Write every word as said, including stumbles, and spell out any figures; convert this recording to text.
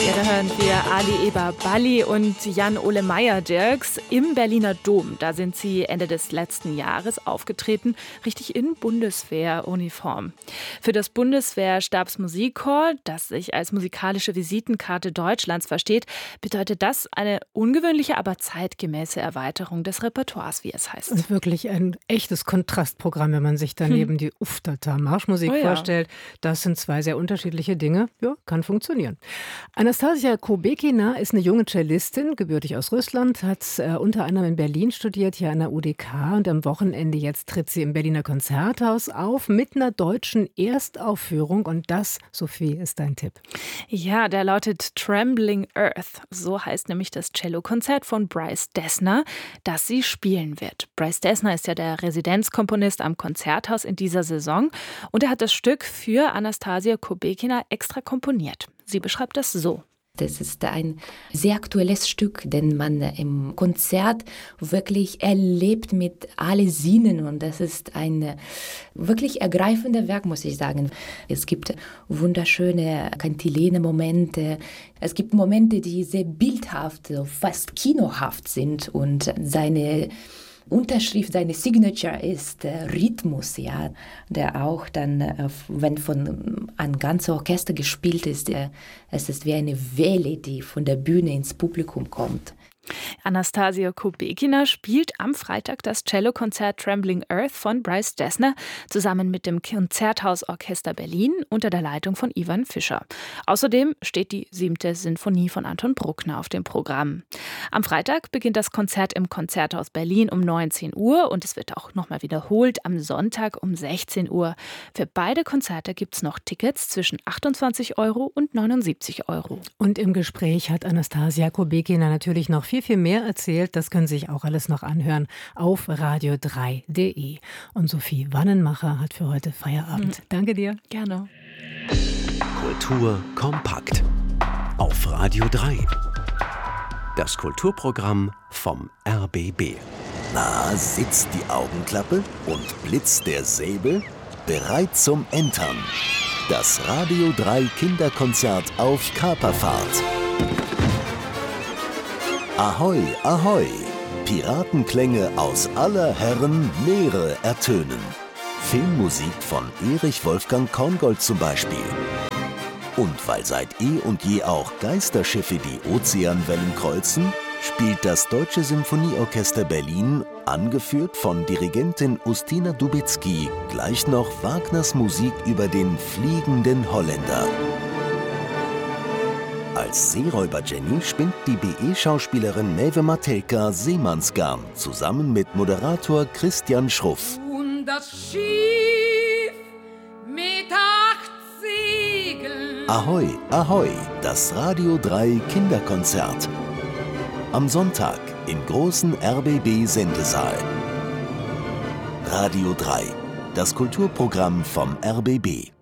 Ja, da hören wir Ali Eber Balli und Jan-Ole Meyer-Dirks im Berliner Dom. Da sind sie Ende des letzten Jahres aufgetreten, richtig in Bundeswehruniform. Für das Bundeswehr-Stabsmusikchor, das sich als musikalische Visitenkarte Deutschlands versteht, bedeutet das eine ungewöhnliche, aber zeitgemäße Erweiterung des Repertoires, wie es heißt. Und wirklich ein echtes Kontrastprogramm, wenn man sich daneben hm. die Uftata Marschmusik oh ja. vorstellt. Das sind zwei sehr unterschiedliche Dinge. Ja, kann funktionieren. Anastasia Kubekina ist eine junge Cellistin, gebürtig aus Russland, hat äh, unter anderem in Berlin studiert, hier an der U D K. Und am Wochenende jetzt tritt sie im Berliner Konzerthaus auf mit einer deutschen Erstaufführung. Und das, Sophie, ist dein Tipp. Ja, der lautet Trembling Earth. So heißt nämlich das Cellokonzert von Bryce Dessner, das sie spielen wird. Bryce Dessner ist ja der Residenzkomponist am Konzerthaus in dieser Saison. Und er hat das Stück für Anastasia Kubekina extra komponiert. Sie beschreibt das so. Das ist ein sehr aktuelles Stück, den man im Konzert wirklich erlebt mit allen Sinnen. Und das ist ein wirklich ergreifendes Werk, muss ich sagen. Es gibt wunderschöne Kantilene-Momente. Es gibt Momente, die sehr bildhaft, fast kinohaft sind. Und seine Unterschrift, seine Signature ist äh, Rhythmus, ja, der auch dann, äh, wenn von ein ganzes Orchester gespielt ist, äh, es ist wie eine Welle, die von der Bühne ins Publikum kommt. Anastasia Kubekina spielt am Freitag das Cellokonzert Trembling Earth von Bryce Dessner zusammen mit dem Konzerthausorchester Berlin unter der Leitung von Ivan Fischer. Außerdem steht die siebte Sinfonie von Anton Bruckner auf dem Programm. Am Freitag beginnt das Konzert im Konzerthaus Berlin um neunzehn Uhr und es wird auch nochmal wiederholt am Sonntag um sechzehn Uhr. Für beide Konzerte gibt es noch Tickets zwischen achtundzwanzig Euro und neunundsiebzig Euro. Und im Gespräch hat Anastasia Kubekina natürlich noch viel, viel mehr erzählt. Das können Sie sich auch alles noch anhören auf radio drei punkt de. Und Sophie Wannenmacher hat für heute Feierabend. Mhm. Danke dir. Gerne. Kultur kompakt auf Radio drei. Das Kulturprogramm vom R B B. Na, sitzt die Augenklappe und blitzt der Säbel? Bereit zum Entern. Das Radio drei Kinderkonzert auf Kaperfahrt. Ahoi, ahoi! Piratenklänge aus aller Herren Meere ertönen. Filmmusik von Erich Wolfgang Korngold zum Beispiel. Und weil seit eh und je auch Geisterschiffe die Ozeanwellen kreuzen, spielt das Deutsche Symphonieorchester Berlin, angeführt von Dirigentin Ustina Dubicki, gleich noch Wagners Musik über den fliegenden Holländer. Als Seeräuber-Jenny spinnt die B E-Schauspielerin Maeve Matelka Seemannsgarn zusammen mit Moderator Christian Schruff. Und das Schiff mit acht Segeln. Ahoi, ahoi, das Radio drei Kinderkonzert. Am Sonntag im großen R B B-Sendesaal. Radio drei, das Kulturprogramm vom R B B.